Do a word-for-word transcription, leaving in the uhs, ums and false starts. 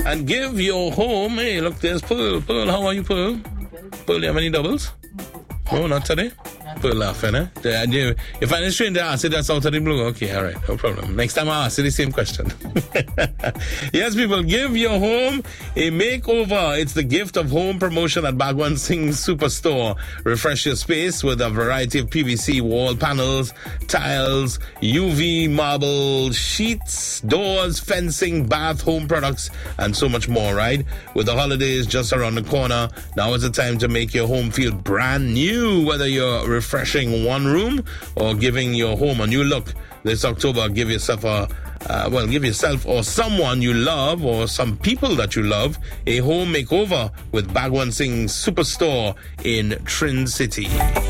and give your home. Hey, look, there's Pearl. Pearl, how are you, Pearl? Pearl, you have any doubles? No, not today? Pearl laughing, eh? You, you find it strange to ask it, that's out of the blue. Okay, all right, no problem. Next time I'll ask you the same question. Yes, people, give your home a makeover. It's the gift of home promotion at Bhagwan Singh Superstore. Refresh your space with a variety of P V C wall panels, tiles, U V marble, sheets, doors, fencing, bath, home products, and so much more, right? With the holidays just around the corner, now is the time to make your home feel brand new, whether you're refreshing one room or giving your home a new look. This October, give yourself a Uh, well, give yourself or someone you love or some people that you love a home makeover with Bhagwan Singh Superstore in Trin City.